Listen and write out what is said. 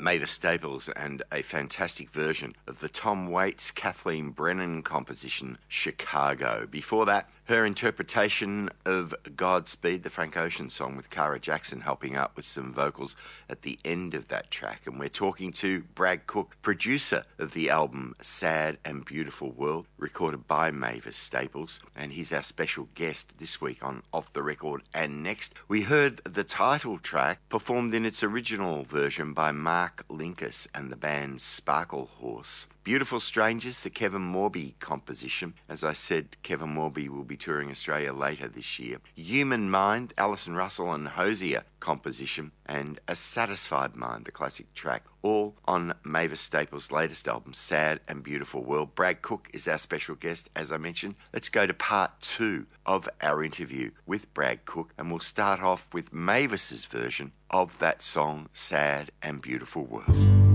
Mavis Staples and a fantastic version of the Tom Waits, Kathleen Brennan composition, Chicago. Before that, her interpretation of Godspeed, the Frank Ocean song, with Cara Jackson helping out with some vocals at the end of that track. And we're talking to Brad Cook, producer of the album Sad and Beautiful World, recorded by Mavis Staples. And he's our special guest this week on Off the Record. And next, we heard the title track performed in its original version by Mark Linkous and the band Sparkle Horse. Beautiful Strangers, the Kevin Morby composition. As I said, Kevin Morby will be touring Australia later this year. Human Mind, Alison Russell and Hosier composition. And A Satisfied Mind, the classic track. All on Mavis Staples' latest album, Sad and Beautiful World. Brad Cook is our special guest, as I mentioned. Let's go to part 2 of our interview with Brad Cook. And we'll start off with Mavis's version of that song, Sad and Beautiful World.